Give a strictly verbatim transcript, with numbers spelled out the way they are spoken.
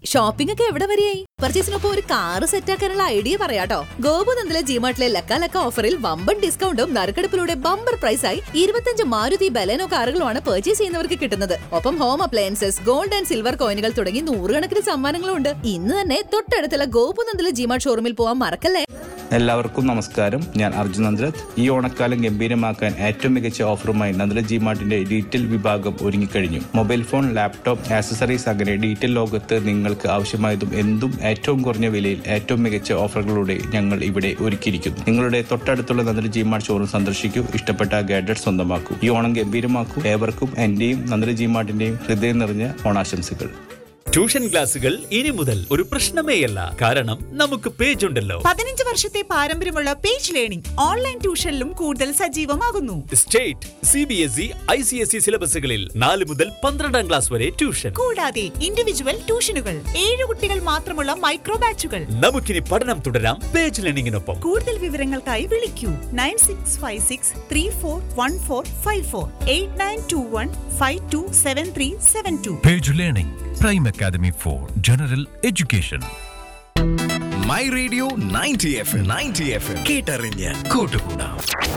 Shopping ഒക്കെ എവിടെ വരെയായി? പർച്ചേസിനൊപ്പം ഒരു കാറ് സെറ്റാക്കാനുള്ള ഐഡിയ പറയാട്ടോ. ഗോപുനന്ദിലെ ജിമാർട്ടിലെ ലക്ക ലക്ക ഓഫറിൽ വമ്പൻ ഡിസ്കൗണ്ടും നറുക്കെടുപ്പിലൂടെ ബമ്പർ പ്രൈസായി ഇരുപത്തഞ്ച് മാരുതി ബലേനോ കാറുകളുമാണ് പർച്ചേസ് ചെയ്യുന്നവർക്ക് കിട്ടുന്നത്. ഒപ്പം home appliances, gold and silver കോയിനുകൾ തുടങ്ങി നൂറുകണക്കിന് സമ്മാനങ്ങളും ഉണ്ട്. ഇന്ന് തന്നെ തൊട്ടടുത്തുള്ള ഗോപുനന്ദിലെ ജിമാർട്ട് ഷോറൂമിൽ പോകാൻ മറക്കല്ലേ. എല്ലാവർക്കും നമസ്കാരം. ഞാൻ അർജുൻ നന്ദ്രത്. ഈ ഓണക്കാലം ഗംഭീരമാക്കാൻ ഏറ്റവും മികച്ച ഓഫറുമായി നന്ദ്ര ജിമാർട്ടിന്റെ ഡീറ്റെയിൽ വിഭാഗം ഒരുങ്ങിക്കഴിഞ്ഞു. മൊബൈൽ ഫോൺ, ലാപ്ടോപ്പ്, ആക്സസറീസ് അങ്ങനെ ഡീറ്റെയിൽ ലോകത്ത് നിങ്ങൾക്ക് ആവശ്യമായതും എന്തും ഏറ്റവും കുറഞ്ഞ വിലയിൽ ഏറ്റവും മികച്ച ഓഫറുകളോടെ ഞങ്ങൾ ഇവിടെ ഒരുക്കിയിരിക്കുന്നു. നിങ്ങളുടെ തൊട്ടടുത്തുള്ള നന്ദ്ര ജിമാർട്ട് ഷോറൂം സന്ദർശിക്കൂ. ഇഷ്ടപ്പെട്ട ഗാഡ്ജറ്റ് സ്വന്തമാക്കൂ. ഈ ഓണം ഗംഭീരമാക്കൂ. ഏവർക്കും എന്റെയും നന്ദ്ര ജിമാർട്ടിന്റെയും ഹൃദയം നിറഞ്ഞ ഓണാശംസകൾ. ട്യൂഷൻ ക്ലാസുകൾ ഇനി മുതൽ ഒരു പ്രശ്നമേയല്ല. കാരണം നമുക്ക് പേജ് ഉണ്ടല്ലോ. പതിനഞ്ച് വർഷത്തെ പാരമ്പര്യമുള്ള പേജ് ലേണിംഗ് ഓൺലൈൻ ട്യൂഷനിലും കൂടുതൽ സജീവമാകുന്നു. State, C B S E, I C S E സിലബസുകളിൽ നാല് മുതൽ പന്ത്രണ്ടാം ക്ലാസ് വരെ ട്യൂഷൻ. കൂടാതെ ഇൻഡിവിജ്വൽ ട്യൂഷനുകൾ, ഏഴ് കുട്ടികൾ മാത്രമുള്ള മൈക്രോ ബാച്ചുകൾ. നമുക്കിനി പഠനം തുടരാം പേജ് ലേണിംഗിനൊപ്പം. കൂടുതൽ വിവരങ്ങൾക്കായി വിളിക്കൂ nine six five six three four one four five four eight nine to one five to seven three seven to. Page learning prime academy for general education. My radio ninety F M ninety F M കേട്ടറിഞ്ഞ് കൂട്ടുകൂടാം.